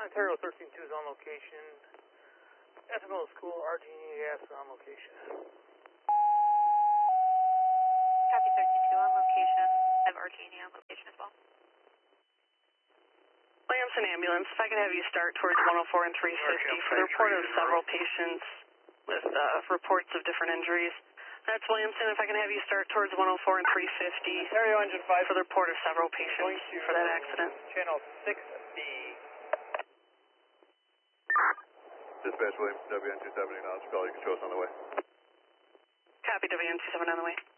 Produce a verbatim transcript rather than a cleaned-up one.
Ontario thirteen two is on location. Ethical School, Argenia Gas on location. Copy thirteen two on location. I have Argenia on location as well. Williamson Ambulance, if I could have you start towards one oh four and three fifty for the report of several patients with uh, reports of different injuries. That's Williamson, if I can have you start towards one oh four and three fifty Ontario Engine five for the report of several patients for that accident. Channel six B. Dispatch Williamson W N two seventy, now call. You can show us on the way. Copy W N two seventy on the way.